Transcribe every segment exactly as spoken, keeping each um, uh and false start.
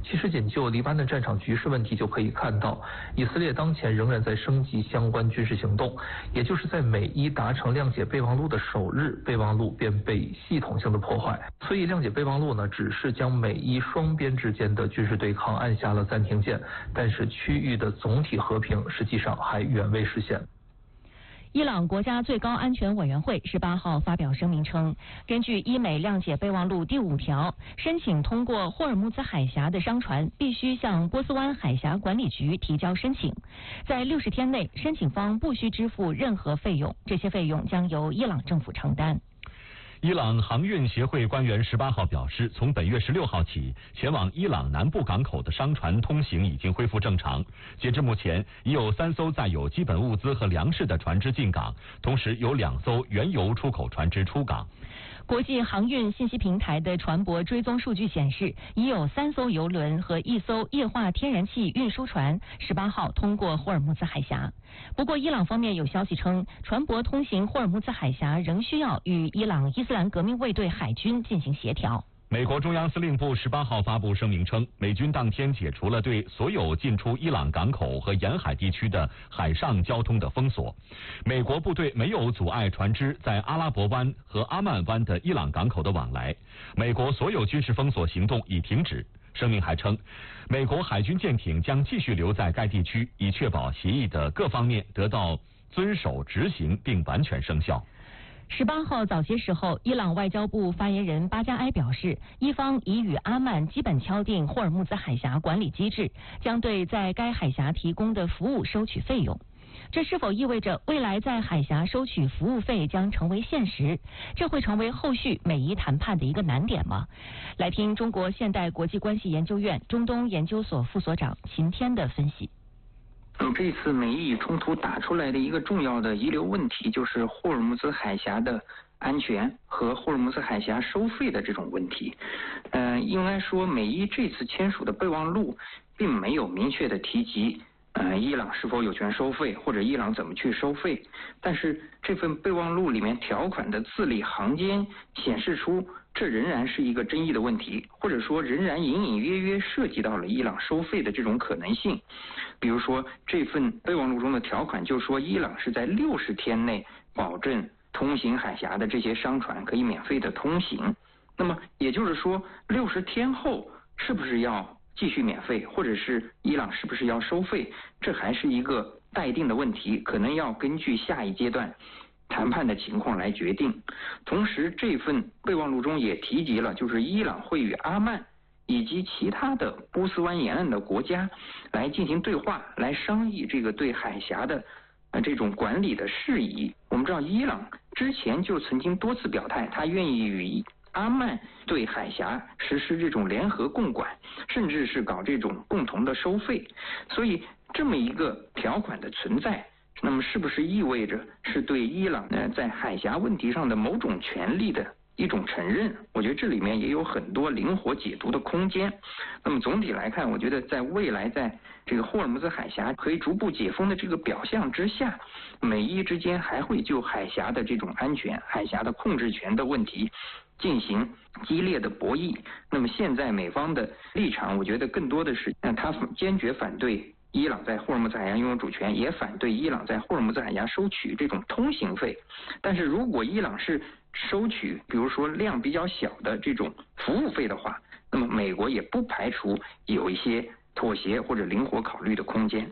其实仅就黎巴嫩战场局势问题就可以看到，以色列当前仍然在升级相关军事行动，也就是在美伊达成谅解备忘录的首日，备忘录便被系统性的破坏。所以谅解备忘录呢，只是将美伊双边之间的军事对抗按下了暂停键，但是区域的总体和平实际上还远未实现。 伊朗国家最高安全委员会十八号发表声明称，根据伊美谅解备忘录第五条，申请通过霍尔木兹海峡的商船必须向波斯湾海峡管理局提交申请，在六十天内，申请方不需支付任何费用，这些费用将由伊朗政府承担。 伊朗航运协会官员十八号表示，从本月十六号起，前往伊朗南部港口的商船通行已经恢复正常。截至目前，已有三艘载有基本物资和粮食的船只进港，同时有两艘原油出口船只出港。 国际航运信息平台的船舶追踪数据显示，已有三艘油轮和一艘液化天然气运输船十八号通过霍尔木兹海峡。不过，伊朗方面有消息称，船舶通行霍尔木兹海峡仍需要与伊朗伊斯兰革命卫队海军进行协调。 美国中央司令部十八号发布声明称，美军当天解除了对所有进出伊朗港口和沿海地区的海上交通的封锁。美国部队没有阻碍船只在阿拉伯湾和阿曼湾的伊朗港口的往来。美国所有军事封锁行动已停止。声明还称，美国海军舰艇将继续留在该地区，以确保协议的各方面得到遵守执行并完全生效。 十八号早些时候，伊朗外交部发言人巴加埃表示，伊方已与阿曼基本敲定霍尔木兹海峡管理机制，将对在该海峡提供的服务收取费用。这是否意味着未来在海峡收取服务费将成为现实？这会成为后续美伊谈判的一个难点吗？来听中国现代国际关系研究院中东研究所副所长秦天的分析。 这次美伊冲突打出来的一个重要的遗留问题，就是霍尔木兹海峡的安全和霍尔木兹海峡收费的这种问题。呃，应该说美伊这次签署的备忘录并没有明确的提及呃，伊朗是否有权收费，或者伊朗怎么去收费。但是这份备忘录里面条款的字里行间显示出，这仍然是一个争议的问题，或者说仍然隐隐约约涉及到了伊朗收费的这种可能性。比如说，这份备忘录中的条款就说，伊朗是在六十天内保证通行海峡的这些商船可以免费的通行。那么也就是说，六十天后是不是要继续免费，或者是伊朗是不是要收费，这还是一个待定的问题，可能要根据下一阶段谈判的情况来决定。同时，这份备忘录中也提及了，就是伊朗会与阿曼以及其他的波斯湾沿岸的国家来进行对话，来商议这个对海峡的呃这种管理的事宜。我们知道，伊朗之前就曾经多次表态，他愿意与阿曼对海峡实施这种联合共管，甚至是搞这种共同的收费。所以这么一个条款的存在，那么是不是意味着是对伊朗呢在海峡问题上的某种权利的一种承认？我觉得这里面也有很多灵活解读的空间。那么总体来看，我觉得在未来在这个霍尔木兹海峡可以逐步解封的这个表象之下，美伊之间还会就海峡的这种安全、海峡的控制权的问题进行激烈的博弈。那么现在美方的立场，我觉得更多的是，嗯，他坚决反对伊朗在霍尔木兹海峡拥有主权，也反对伊朗在霍尔木兹海峡收取这种通行费。但是如果伊朗是收取比如说量比较小的这种服务费的话，那么美国也不排除有一些妥协或者灵活考虑的空间。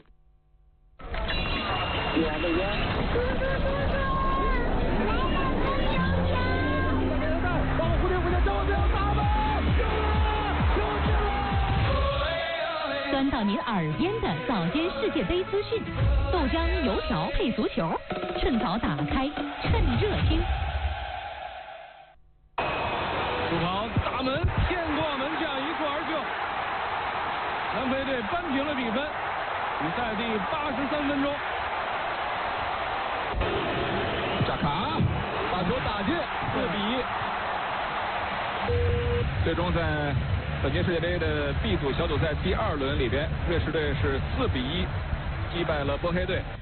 钻到您耳边的早间世界杯资讯，豆浆油条配足球，趁早打开，趁热听。 主跑打门，骗过门将，一蹴而就。南非队扳平了比分。比赛第八十三分钟，扎卡把球打进，四比一。最终在本届世界杯的 B 组小组赛第二轮里边，瑞士队是四比一击败了波黑队。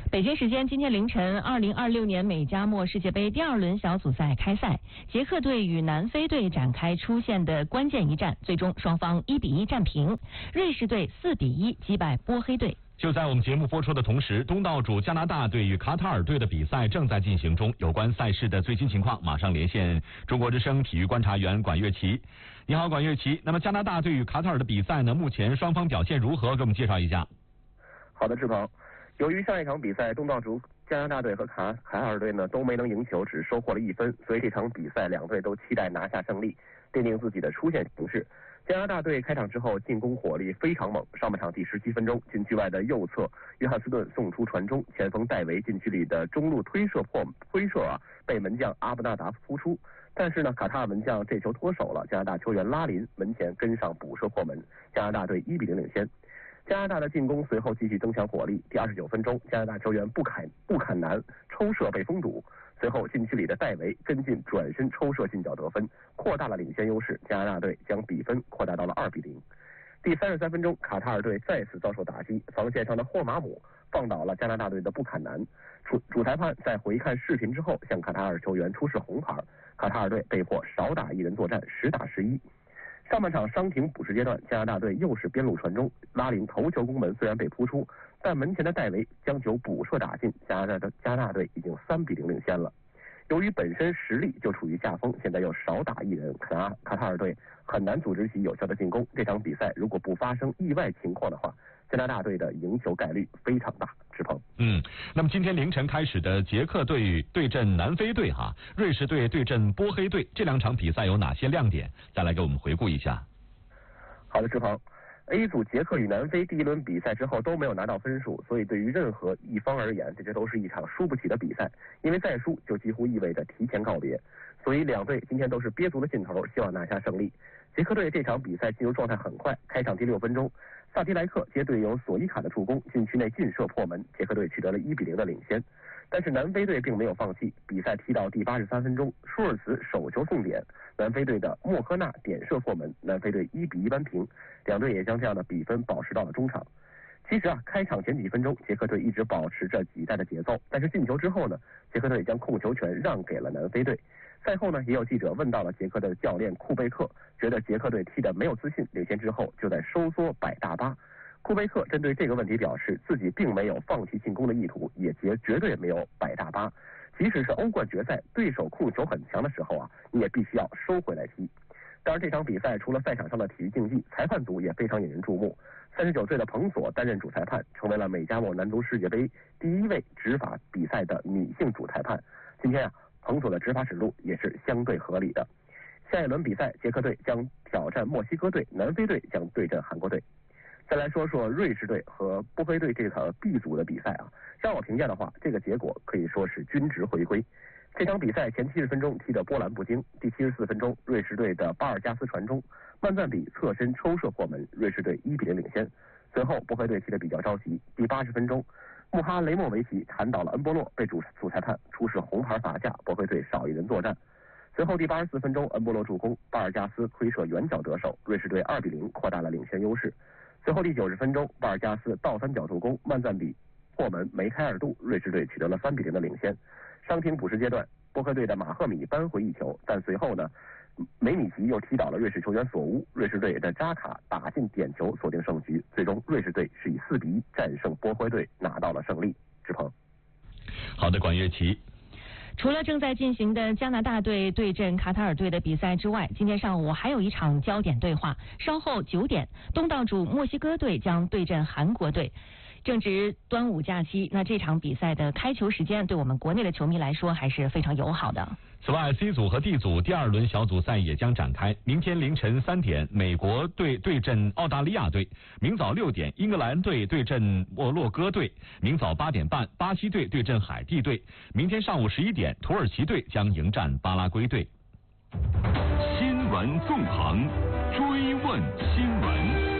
北京时间今天凌晨，二零二六年美加墨世界杯第二轮小组赛开赛，捷克队与南非队展开出线的关键一战，最终双方一比一战平，瑞士队四比一击败波黑队。 就在我们节目播出的同时，东道主加拿大队与卡塔尔队的比赛正在进行中。有关赛事的最新情况，马上连线中国之声体育观察员管乐琪。你好，管乐琪。那么加拿大队与卡塔尔的比赛呢？目前双方表现如何？给我们介绍一下。 好的，志鹏。由于上一场比赛东道主加拿大队和卡卡塔尔队呢都没能赢球，只收获了一分，所以这场比赛两队都期待拿下胜利，奠定自己的出线形势。加拿大队开场之后进攻火力非常猛，上半场第十七分钟，禁区外的右侧约翰斯顿送出传中，前锋戴维禁区里的中路推射破推射啊被门将阿布纳达扑出，但是呢卡塔尔门将这球脱手了，加拿大球员拉林门前跟上补射破门，加拿大队一比零领先。加拿大的进攻随后继续增强火力，第二十九分钟，加拿大球员布坎布坎南抽射被封堵，随后禁区里的戴维跟进转身抽射进角得分，扩大了领先优势，加拿大队将比分扩大到了二比零。第三十三分钟，卡塔尔队再次遭受打击，防线上的霍马姆放倒了加拿大队的布坎南，主主裁判在回看视频之后向卡塔尔球员出示红牌，卡塔尔队被迫少打一人作战，十打十一。上半场伤停补时阶段，加拿大队又是边路传中，拉林头球攻门虽然被扑出，但门前的戴维将球补射打进，加拿大的加拿大队已经三比零领先了。由于本身实力就处于下风，现在又少打一人，卡卡塔尔队很难组织起有效的进攻。这场比赛如果不发生意外情况的话，加拿大队的赢球概率非常大。志鹏， 嗯，那么今天凌晨开始的捷克队对阵南非队哈，瑞士队对阵波黑队，这两场比赛有哪些亮点？再来给我们回顾一下。 好的，志鹏。A 组捷克与南非第一轮比赛之后都没有拿到分数，所以对于任何一方而言，这些都是一场输不起的比赛，因为再输就几乎意味着提前告别。所以两队今天都是憋足了劲头，希望拿下胜利。捷克队这场比赛进入状态很快，开场第六分钟，萨迪莱克接队友索伊卡的助攻，禁区内劲射破门，捷克队取得了一比零的领先。但是南非队并没有放弃，比赛踢到第八十三分钟，舒尔茨手球送点，南非队的莫科纳点射破门，南非队一比一扳平，两队也将这样的比分保持到了中场。其实啊，开场前几分钟，捷克队一直保持着挤带的节奏，但是进球之后呢，捷克队将控球权让给了南非队。赛后呢，也有记者问到了捷克的教练库贝克，觉得捷克队踢得没有自信，领先之后就在收缩摆大巴。库贝克针对这个问题表示，自己并没有放弃进攻的意图，也绝绝对没有摆大巴。即使是欧冠决赛，对手控球很强的时候啊，你也必须要收回来踢。当然，这场比赛除了赛场上的体育竞技，裁判组也非常引人注目。三十九岁的彭索担任主裁判，成为了美加墨男足世界杯第一位执法比赛的女性主裁判。今天啊，彭索的执法指路也是相对合理的。下一轮比赛，捷克队将挑战墨西哥队，南非队将对阵韩国队。再来说说瑞士队和波黑队这场 B 组的比赛啊，让我评价的话，这个结果可以说是均值回归。这场比赛前七十分钟踢得波澜不惊，第七十四分钟，瑞士队的巴尔加斯传中，曼赞比侧身抽射破门，瑞士队一比零领先。随后波黑队踢得比较着急，第八十分钟，穆哈雷莫维奇弹倒了恩波洛，被主主裁判出示红牌罚下，波黑队少一人作战。随后第八十四分钟，恩波洛助攻，巴尔加斯推射远角得手，瑞士队二比零扩大了领先优势。随后第九十分钟，巴尔加斯倒三角助攻，曼赞比破门梅开二度，瑞士队取得了三比零的领先。伤停补时阶段，波黑队的马赫米扳回一球，但随后呢，梅米奇又踢倒了瑞士球员索乌，瑞士队的扎卡打进点球锁定胜局，最终瑞士队是以四比一战胜波黑队拿到了胜利。志鹏， 好的，管乐琪。 除了正在进行的加拿大队对阵卡塔尔队的比赛之外，今天上午还有一场焦点对话，稍后九点，东道主墨西哥队将对阵韩国队。正值端午假期，那这场比赛的开球时间对我们国内的球迷来说还是非常友好的。 此外 ，C 组和 D 组第二轮小组赛也将展开。明天凌晨三点，美国队对阵澳大利亚队；明早六点，英格兰队对阵摩洛哥队；明早八点半，巴西队对阵海地队；明天上午十一点，土耳其队将迎战巴拉圭队。 新闻纵横，追问新闻。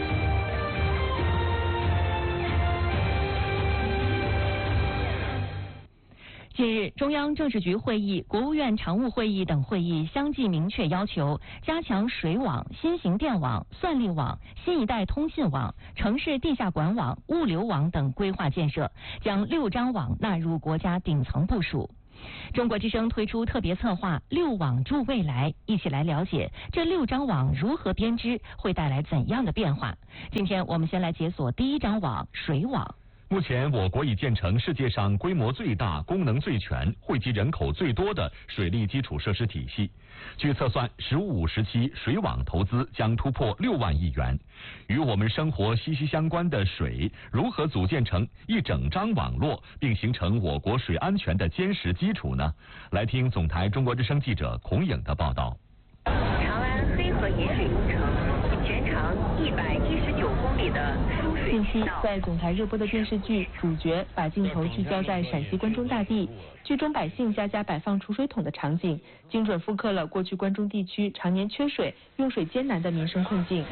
近日，中央政治局会议、国务院常务会议等会议相继明确要求，加强水网、新型电网、算力网、新一代通信网、城市地下管网、物流网等规划建设，将六张网纳入国家顶层部署。中国之声推出特别策划“六网助未来”，一起来了解这六张网如何编织，会带来怎样的变化。今天我们先来解锁第一张网——水网。 目前，我国已建成世界上规模最大、功能最全、汇集人口最多的水利基础设施体系。据测算，“十五”时期水网投资将突破六万亿元。与我们生活息息相关的水，如何组建成一整张网络，并形成我国水安全的坚实基础呢？来听总台中国之声记者孔颖的报道。 长安黑河引水工程，全长一百一十九公里的输水近期在总台热播的电视剧《主角》，把镜头聚焦在陕西关中大地，剧中百姓家家摆放储水桶的场景，精准复刻了过去关中地区常年缺水、用水艰难的民生困境。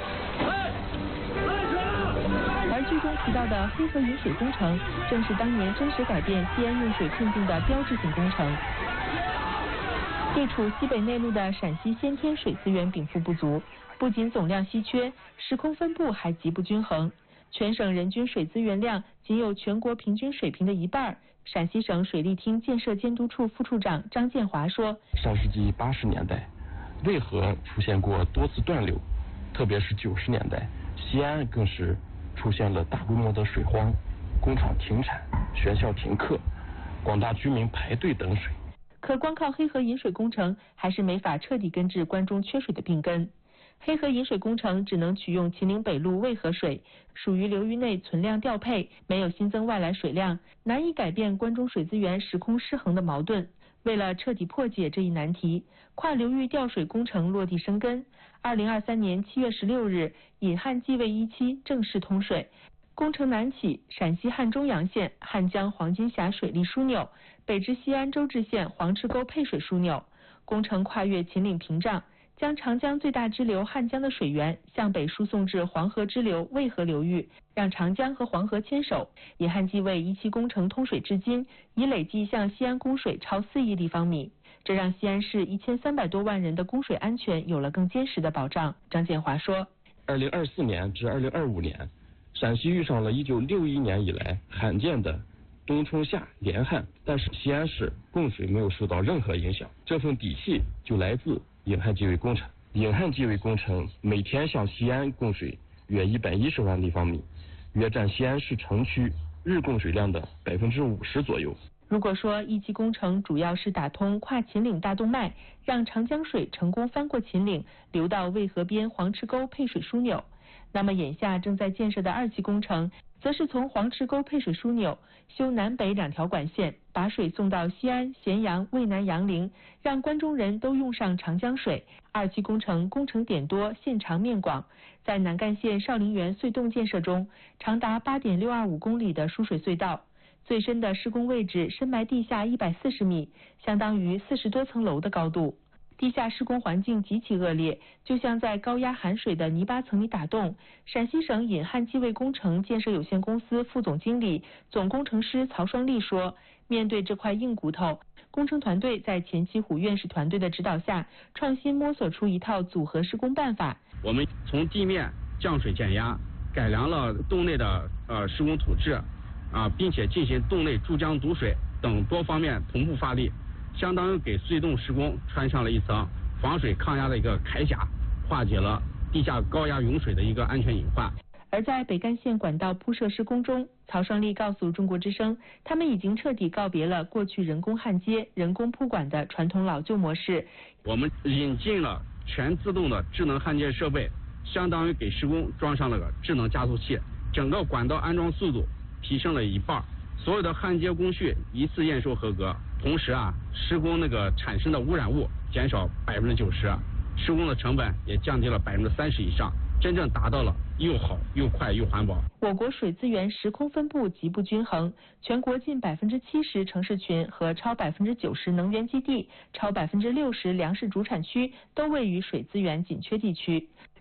而剧中提到的黑河引水工程，正是当年真实改变西安用水困境的标志性工程。地处西北内陆的陕西先天水资源禀赋不足，不仅总量稀缺，时空分布还极不均衡。全省人均水资源量仅有全国平均水平的一半。陕西省水利厅建设监督处副处长张建华说： 上世纪八十年代，渭河出现过多次断流，特别是九十年代，西安更是出现了大规模的水荒，工厂停产，学校停课，广大居民排队等水。 可光靠黑河引水工程还是没法彻底根治关中缺水的病根。黑河引水工程只能取用秦岭北路渭河水，属于流域内存量调配，没有新增外来水量，难以改变关中水资源时空失衡的矛盾。为了彻底破解这一难题，跨流域调水工程落地生根。二零二三年七月十六日，引汉济渭一期正式通水。工程南起陕西汉中阳县汉江黄金峡水利枢纽，北至西安周至县黄池沟配水枢纽。工程跨越秦岭屏障，将长江最大支流汉江的水源向北输送至黄河支流渭河流域，让长江和黄河牵手。引汉济渭一期工程通水至今，已累计向西安供水超四亿立方米，这让西安市一千三百多万人的供水安全有了更坚实的保障。张建华说： 二零二四年至二零二五年，陕西遇上了一九六一年以来罕见的冬春夏连旱，但是西安市供水没有受到任何影响，这份底气就来自引汉济渭工程。引汉济渭工程每天向西安供水约一百一十万立方米，约占西安市城区日供水量的百分之五十左右。 如果说一期工程主要是打通跨秦岭大动脉，让长江水成功翻过秦岭，流到渭河边黄池沟配水枢纽，那么眼下正在建设的二期工程，则是从黄池沟配水枢纽修南北两条管线，把水送到西安、咸阳、渭南、杨凌，让关中人都用上长江水。二期工程工程点多，线长面广，在南干县少陵园隧洞建设中，长达 八点六二五公里的输水隧道，最深的施工位置深埋地下一百四十米，相当于四十多层楼的高度。地下施工环境极其恶劣，就像在高压含水的泥巴层里打洞。陕西省引汉济渭工程建设有限公司副总经理、总工程师曹双利说：面对这块硬骨头，工程团队在钱其虎院士团队的指导下，创新摸索出一套组合施工办法。 我们从地面降水减压，改良了洞内的呃施工土质啊，并且进行洞内注浆堵水等多方面同步发力，相当于给隧洞施工穿上了一层防水抗压的一个铠甲，化解了地下高压涌水的一个安全隐患。 而在北干线管道铺设施工中，曹双利告诉中国之声，他们已经彻底告别了过去人工焊接、人工铺管的传统老旧模式。 我们引进了全自动的智能焊接设备，相当于给施工装上了个智能加速器，整个管道安装速度提升了一半，所有的焊接工序一次验收合格，同时啊，施工那个产生的污染物减少百分之九十，施工的成本也降低了百分之三十以上，真正达到了又好又快又环保。 我国水资源时空分布极不均衡，全国近百分之七十城市群和超百分之九十能源基地、超百分之六十粮食主产区都位于水资源紧缺地区。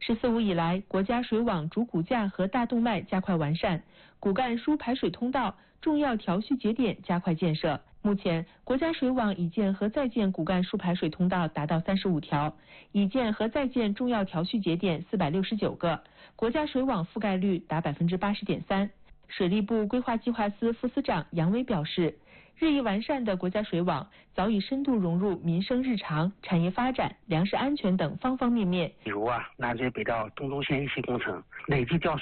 十四五以来，国家水网主骨架和大动脉加快完善，骨干输排水通道、重要调蓄节点加快建设。目前，国家水网已建和在建骨干输排水通道达到三十五条，已建和在建重要调蓄节点四百六十九个，国家水网覆盖率达百分之八十点三。水利部规划计划司副司長楊偉表示，日益完善的国家水网早已深度融入民生日常、产业发展、粮食安全等方方面面。 比如啊，南水北调东中线一期工程累计调